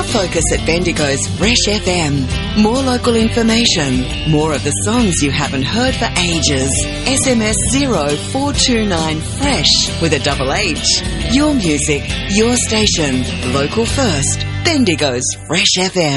our focus at Bendigo's Fresh FM. More local information, more of the songs you haven't heard for ages. SMS 0429 FRESH with a double H. Your music, your station. Local first. Bendigo's Fresh FM.